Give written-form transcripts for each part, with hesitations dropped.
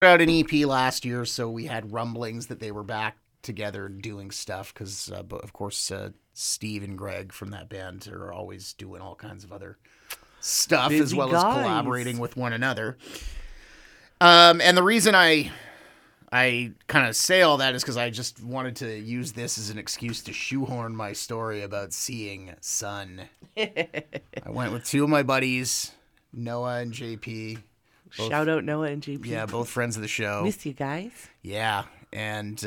out an EP last year, so we had rumblings that they were back together doing stuff because, of course, Steve and Greg from that band are always doing all kinds of other stuff as Busy well as guys. collaborating with one another. And the reason I kind of say all that is because I just wanted to use this as an excuse to shoehorn my story about seeing Sun. I went with two of my buddies, Noah and JP. Shout out Noah and JP. Yeah, both friends of the show. Miss you guys. Yeah, and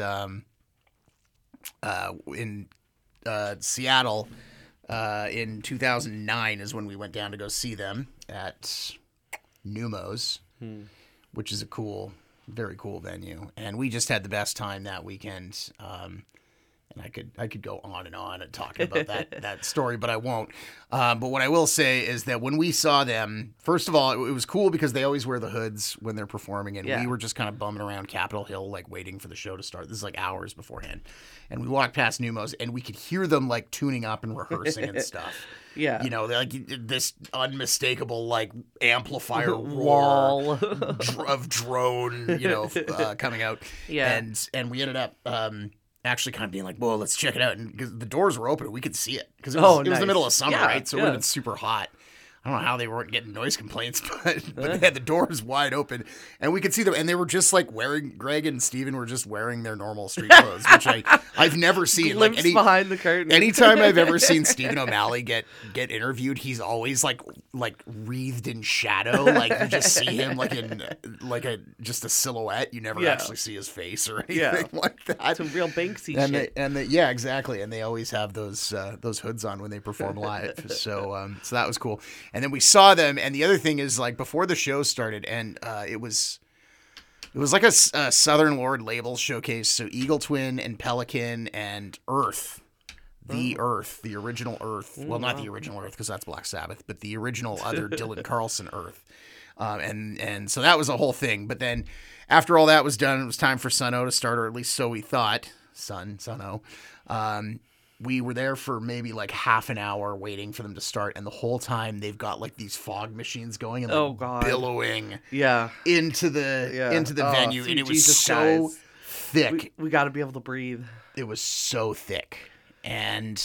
in Seattle in 2009 is when we went down to go see them at Numos, which is a very cool venue, and we just had the best time that weekend. And I could go on and talking about that story, but I won't. But what I will say is that when we saw them, first of all, it was cool because they always wear the hoods when they're performing, and we were just kind of bumming around Capitol Hill, like waiting for the show to start. This is like hours beforehand, and we walked past Numos, and we could hear them like tuning up and rehearsing and stuff. Yeah. You know, they're like this unmistakable like amplifier Wall. roar of drone, coming out. Yeah. And we ended up actually kind of being like, well, let's check it out. And because the doors were open, we could see it. Because it was nice. the middle of summer, Yeah, right? So it would have been super hot. I don't know how they weren't getting noise complaints, but they had the doors wide open, and we could see them. And they were just like Greg and Steven were just wearing their normal street clothes, which I've never seen. Glimpse behind the curtain. Anytime I've ever seen Stephen O'Malley get interviewed, he's always like wreathed in shadow. Like you just see him like in just a silhouette. You never actually see his face or anything like that. Some real Banksy shit. Yeah, exactly. And they always have those hoods on when they perform live. So that was cool. And then we saw them, and the other thing is, like, before the show started, and it was like a Southern Lord label showcase. So Eagle Twin and Pelican and Earth, the original Earth. Well, not the original Earth because that's Black Sabbath, but the original other Dylan Carlson Earth. And so that was a whole thing. But then after all that was done, it was time for Sun-O to start, or at least so we thought. Sun-O. We were there for maybe like half an hour waiting for them to start, and the whole time they've got like these fog machines going and like billowing into the venue, and it was Jesus, so guys. thick. We got to be able to breathe. It was so thick, and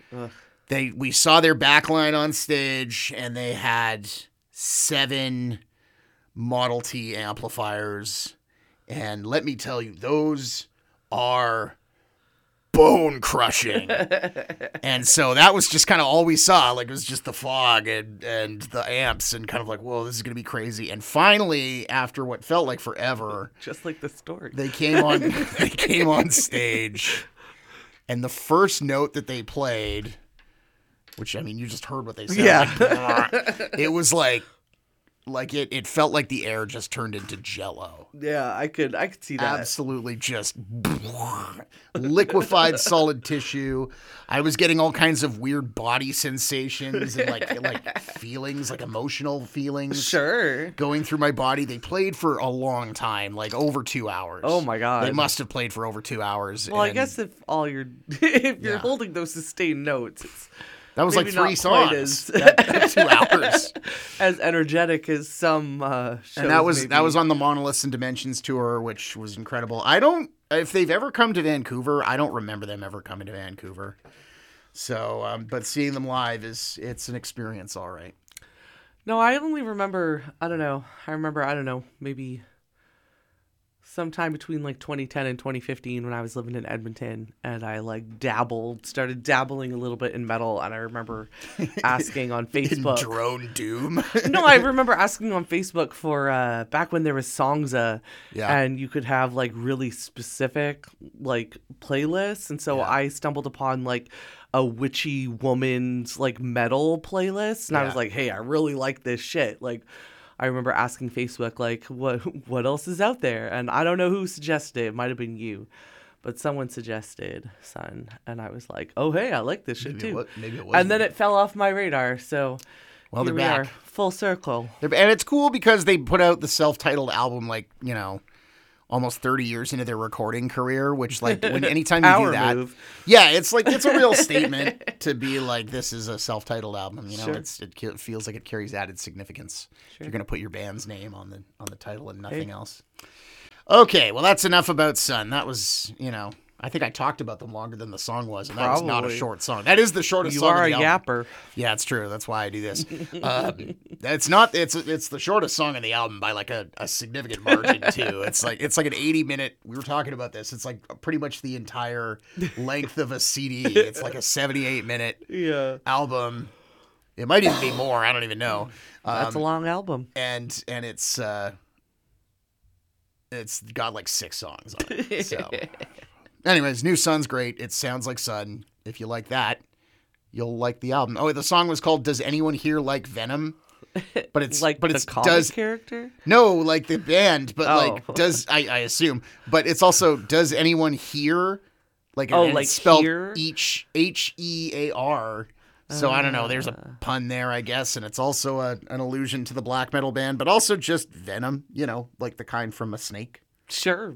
we saw their backline on stage, and they had 7 Model T amplifiers, and let me tell you, those are bone crushing. And so that was just kind of all we saw. Like, it was just the fog and the amps, and kind of like, whoa, this is going to be crazy. And finally, after what felt like forever, just like the story, they came on stage, and the first note that they played, which, I mean, you just heard what they said. Yeah. Like, it was like it felt like the air just turned into Jell-O. Yeah, I could see that. Absolutely just liquefied solid tissue. I was getting all kinds of weird body sensations and like feelings, like emotional feelings. Sure. Going through my body. They played for a long time, like over 2 hours. Oh my God. They must have played for over 2 hours. Well, I guess if you're holding those sustained notes, that was like maybe 3 songs. As, 2 hours. As energetic as some shows. And that was on the Monoliths and Dimensions tour, which was incredible. If they've ever come to Vancouver, I don't remember them ever coming to Vancouver. So, but seeing them live it's an experience, all right. No, I only remember, I don't know, maybe sometime between like 2010 and 2015 when I was living in Edmonton, and I like started dabbling a little bit in metal, and I remember asking on Facebook. In Drone Doom? No, I remember asking on Facebook for back when there was Songza, and you could have like really specific like playlists, and so I stumbled upon like a witchy woman's like metal playlist, and I was like, hey, I really like this shit. Like, I remember asking Facebook, like, what else is out there? And I don't know who suggested it. It might have been you. But someone suggested Sun. And I was like, oh, hey, I like this shit, too. Maybe it was. And then it fell off my radar. So well, here they're back. We are, full circle. And it's cool because they put out the self-titled album, like, almost 30 years into their recording career, which, like, anytime you do that, move. Yeah, it's like, it's a real statement to be like, this is a self-titled album. Sure. It feels like it carries added significance. Sure. If you're going to put your band's name on the title and nothing else. Okay, well, that's enough about Sun. That was, I think I talked about them longer than the song was, and that was not a short song. That is the shortest song of the album. You are a yapper. Yeah, it's true. That's why I do this. It's not. It's the shortest song on the album by like a significant margin too. It's like an 80-minute. We were talking about this. It's like pretty much the entire length of a CD. It's like a 78-minute album. It might even be more. I don't even know. That's a long album. And it's got like 6 songs on it. So, anyways, New Sun's great. It sounds like Sun. If you like that, you'll like the album. Oh, the song was called "Does Anyone Here Like Venom?" But it's like but the it's comic character. No, like the band, but like does I assume? But it's also does anyone hear? Like like spelled hear? each HEAR. So I don't know. There's a pun there, I guess, and it's also an allusion to the black metal band, but also just Venom. Like the kind from a snake. Sure.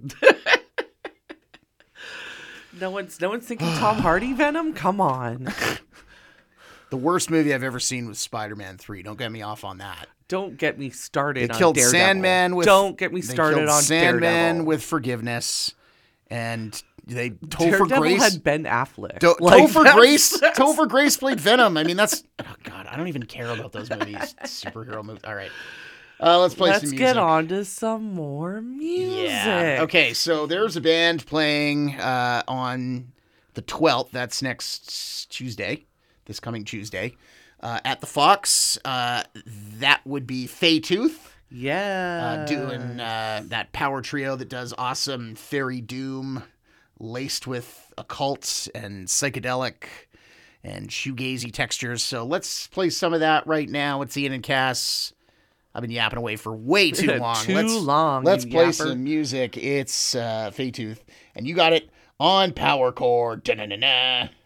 No one's thinking Tom Hardy Venom. Come on. The worst movie I've ever seen was Spider-Man 3. Don't get me off on that. Don't get me started on killed Daredevil. Sandman with. Don't get me started on Sandman Daredevil. with Forgiveness, and they Daredevil Topher Grace had Ben Affleck. Topher Grace played Venom. I mean, that's God. I don't even care about those movies. Superhero movies. All right, let's play some music. Let's get on to some more music. Yeah. Okay, so there's a band playing on the 12th. That's next Tuesday. This coming Tuesday, at the Fox. That would be Feytooth. Yeah. Doing that power trio that does awesome fairy doom laced with occult and psychedelic and shoegazy textures. So let's play some of that right now. It's Ian and Cass. I've been yapping away for way too long. Let's play some music. It's Feytooth. And you got it on Power Chord. Da-na-na-na.